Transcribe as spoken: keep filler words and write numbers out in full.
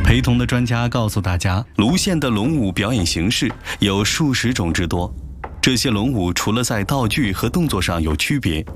陪同的专家告诉大家，卢县的龙舞表演形式有数十种之多。这些龙舞除了在道具和动作上有区别，